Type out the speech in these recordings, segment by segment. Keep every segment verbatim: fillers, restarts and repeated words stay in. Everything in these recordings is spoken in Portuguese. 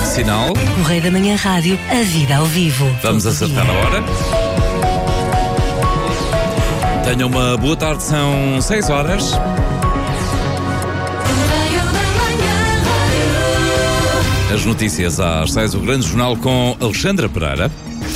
Sinal. Correio da Manhã Rádio, a vida ao vivo. Vamos acertar a hora. Tenham uma boa tarde, são seis horas. As notícias às seis, o Grande Jornal com Alexandra Pereira.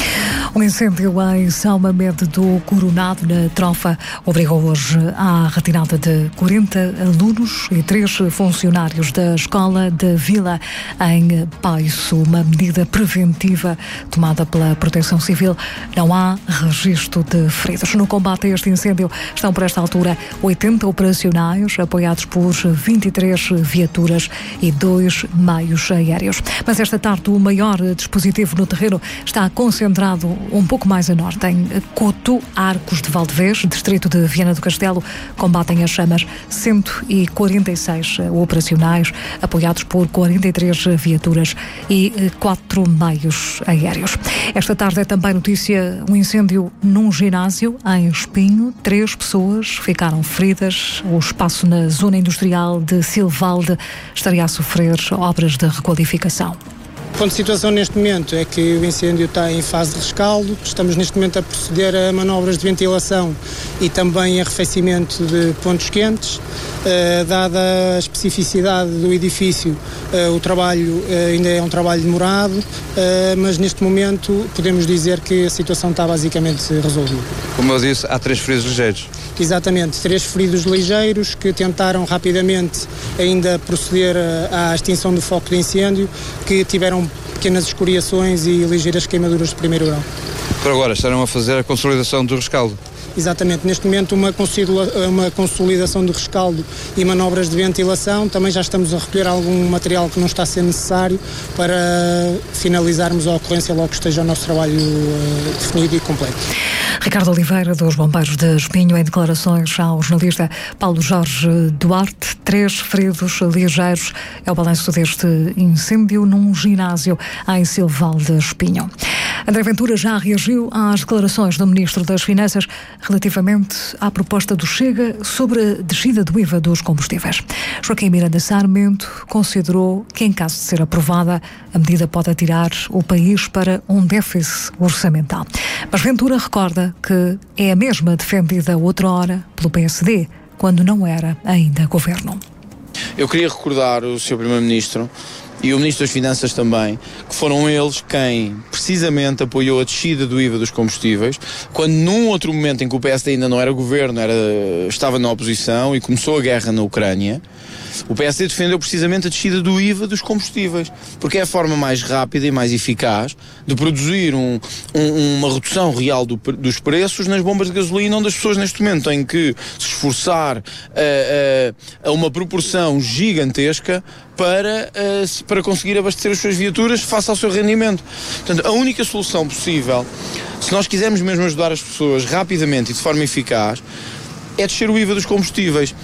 Um incêndio em São Mamede do Coronado, na Trofa, obrigou hoje à retirada de quarenta alunos e três funcionários da Escola da Vila em Paiço. Uma medida preventiva tomada pela Proteção Civil. Não há registro de feridos. No combate a este incêndio estão, por esta altura, oitenta operacionais, apoiados por vinte e três viaturas e dois meios aéreos. Mas esta tarde o maior dispositivo no terreno está concentrado um pouco mais a norte, em Coto, Arcos de Valdevez, distrito de Viana do Castelo. Combatem as chamas cento e quarenta e seis operacionais, apoiados por quarenta e três viaturas e quatro meios aéreos. Esta tarde é também notícia um incêndio num ginásio em Espinho. Três pessoas ficaram feridas. O espaço na zona industrial de Silvalde estaria a sofrer obras de requalificação. O ponto de situação neste momento é que o incêndio está em fase de rescaldo. Estamos neste momento a proceder a manobras de ventilação e também arrefecimento de pontos quentes. Uh, dada a especificidade do edifício, uh, o trabalho uh, ainda é um trabalho demorado, uh, mas neste momento podemos dizer que a situação está basicamente resolvida. Como eu disse, há três feridos ligeiros. Exatamente, três feridos ligeiros que tentaram rapidamente ainda proceder à, à extinção do foco de incêndio, que tiveram pequenas escoriações e ligeiras queimaduras de primeiro grau. Por agora estarão a fazer a consolidação do rescaldo. Exatamente, neste momento uma, uma consolidação de rescaldo e manobras de ventilação. Também já estamos a recolher algum material que não está a ser necessário para finalizarmos a ocorrência logo que esteja o nosso trabalho uh, definido e completo. Ricardo Oliveira, dos Bombeiros de Espinho, em declarações ao jornalista Paulo Jorge Duarte. Três feridos ligeiros é o balanço deste incêndio num ginásio em Silvalde, Espinho. André Ventura já reagiu às declarações do Ministro das Finanças relativamente à proposta do Chega sobre a descida do I V A dos combustíveis. Joaquim Miranda Sarmento considerou que, em caso de ser aprovada, a medida pode atirar o país para um déficit orçamental. Mas Ventura recorda que é a mesma defendida outrora pelo P S D, quando não era ainda governo. Eu queria recordar o senhor Primeiro-Ministro e o Ministro das Finanças também, que foram eles quem precisamente apoiou a descida do I V A dos combustíveis, quando num outro momento em que o P S D ainda não era governo, era, estava na oposição e começou a guerra na Ucrânia, o P S D defendeu precisamente a descida do I V A dos combustíveis, porque é a forma mais rápida e mais eficaz de produzir um, um, uma redução real do, dos preços nas bombas de gasolina, onde as pessoas neste momento têm que se esforçar a, a, a uma proporção gigantesca para, uh, para conseguir abastecer as suas viaturas face ao seu rendimento. Portanto, a única solução possível, se nós quisermos mesmo ajudar as pessoas rapidamente e de forma eficaz, é descer o I V A dos combustíveis.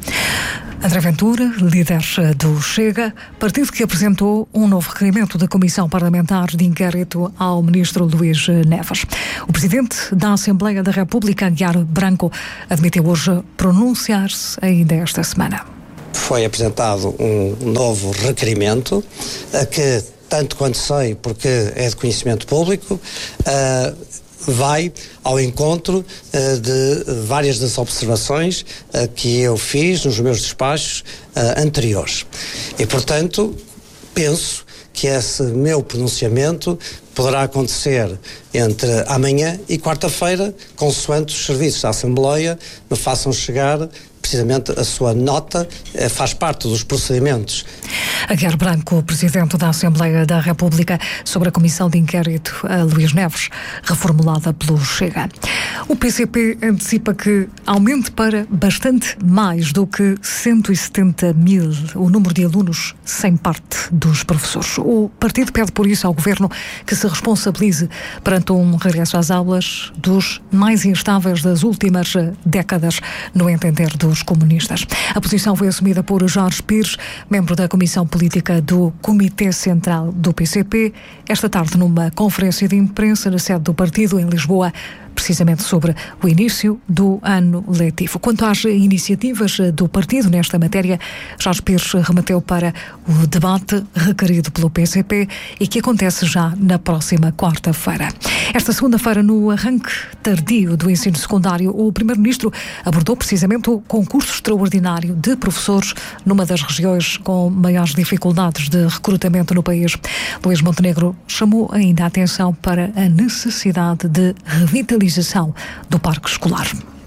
André Ventura, líder do Chega, partido que apresentou um novo requerimento da Comissão Parlamentar de Inquérito ao Ministro Luís Neves. O Presidente da Assembleia da República, Aguiar Branco, admitiu hoje pronunciar-se ainda esta semana. Foi apresentado um novo requerimento que, tanto quanto sei, porque é de conhecimento público, uh, vai ao encontro uh, de várias das observações uh, que eu fiz nos meus despachos uh, anteriores. E, portanto, penso que esse meu pronunciamento poderá acontecer entre amanhã e quarta-feira, consoante os serviços da Assembleia me façam chegar precisamente a sua nota, faz parte dos procedimentos. Aguiar Branco, Presidente da Assembleia da República, sobre a Comissão de Inquérito a Luís Neves, reformulada pelo Chega. O P C P antecipa que aumente para bastante mais do que cento e setenta mil o número de alunos sem parte dos professores. O partido pede por isso ao Governo que se responsabilize perante um regresso às aulas dos mais instáveis das últimas décadas, no entender dos dos comunistas. A posição foi assumida por Jorge Pires, membro da Comissão Política do Comitê Central do P C P, esta tarde numa conferência de imprensa na sede do partido em Lisboa, precisamente sobre o início do ano letivo. Quanto às iniciativas do partido nesta matéria, Jorge Pires remeteu para o debate requerido pelo P C P e que acontece já na próxima quarta-feira. Esta segunda-feira, no arranque tardio do ensino secundário, o Primeiro-Ministro abordou precisamente o concurso extraordinário de professores numa das regiões com maiores dificuldades de recrutamento no país. Luís Montenegro chamou ainda a atenção para a necessidade de revitalização do parque escolar.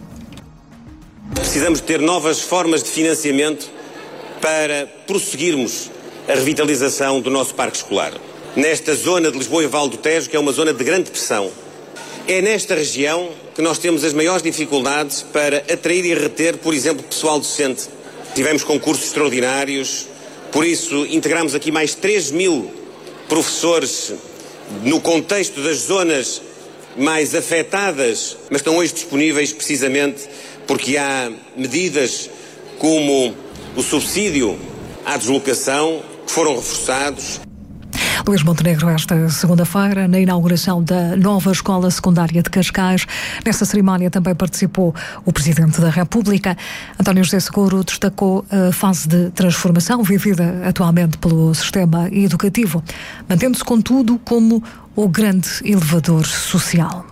Precisamos ter novas formas de financiamento para prosseguirmos a revitalização do nosso parque escolar. Nesta zona de Lisboa e Val do Tejo, que é uma zona de grande pressão, é nesta região que nós temos as maiores dificuldades para atrair e reter, por exemplo, pessoal docente. Tivemos concursos extraordinários, por isso integramos aqui mais três mil professores no contexto das zonas mais afetadas, mas estão hoje disponíveis precisamente porque há medidas como o subsídio à deslocação que foram reforçados. Luís Montenegro, esta segunda-feira, na inauguração da nova Escola Secundária de Cascais. Nessa cerimónia também participou o Presidente da República. António José Seguro destacou a fase de transformação vivida atualmente pelo sistema educativo, mantendo-se, contudo, como o grande elevador social.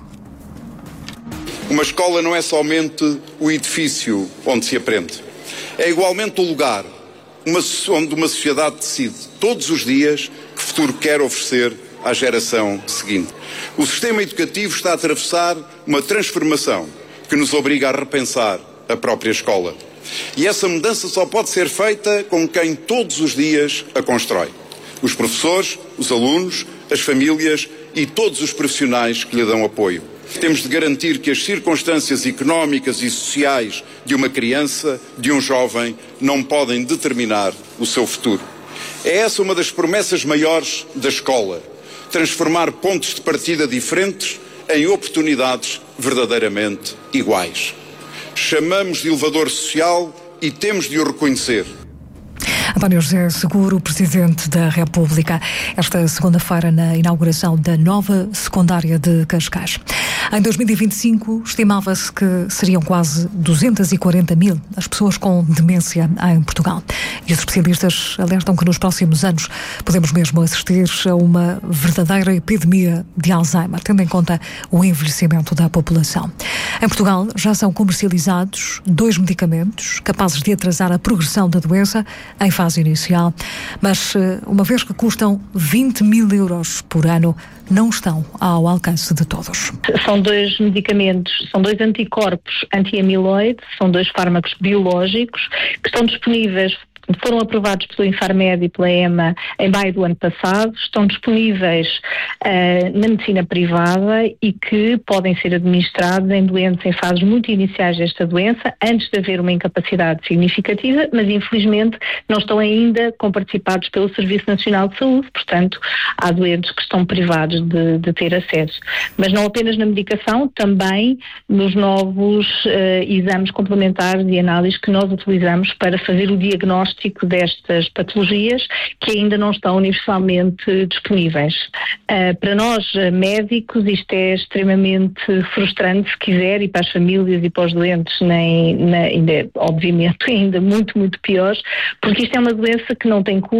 Uma escola não é somente o edifício onde se aprende. É igualmente o lugar uma, onde uma sociedade decide todos os dias que futuro quer oferecer à geração seguinte. O sistema educativo está a atravessar uma transformação que nos obriga a repensar a própria escola. E essa mudança só pode ser feita com quem todos os dias a constrói. Os professores, os alunos, as famílias e todos os profissionais que lhe dão apoio. Temos de garantir que as circunstâncias económicas e sociais de uma criança, de um jovem, não podem determinar o seu futuro. É essa uma das promessas maiores da escola: transformar pontos de partida diferentes em oportunidades verdadeiramente iguais. Chamamos de elevador social e temos de o reconhecer. António José Seguro, Presidente da República, esta segunda-feira na inauguração da nova secundária de Cascais. Em dois mil e vinte e cinco, estimava-se que seriam quase duzentos e quarenta mil as pessoas com demência em Portugal. E os especialistas alertam que nos próximos anos podemos mesmo assistir a uma verdadeira epidemia de Alzheimer, tendo em conta o envelhecimento da população. Em Portugal já são comercializados dois medicamentos capazes de atrasar a progressão da doença em fase inicial, mas uma vez que custam vinte mil euros por ano, não estão ao alcance de todos. São dois medicamentos, são dois anticorpos anti-amiloide, são dois fármacos biológicos que estão disponíveis. Foram aprovados pelo Infarmed e pela E M A em maio do ano passado, estão disponíveis uh, na medicina privada e que podem ser administrados em doentes em fases muito iniciais desta doença, antes de haver uma incapacidade significativa, mas infelizmente não estão ainda comparticipados pelo Serviço Nacional de Saúde, portanto há doentes que estão privados de, de ter acesso. Mas não apenas na medicação, também nos novos uh, exames complementares e análises que nós utilizamos para fazer o diagnóstico destas patologias que ainda não estão universalmente disponíveis. Uh, para nós, médicos, isto é extremamente frustrante, se quiser, e para as famílias e para os doentes, nem, nem, ainda, obviamente, ainda muito, muito pior, porque isto é uma doença que não tem cura.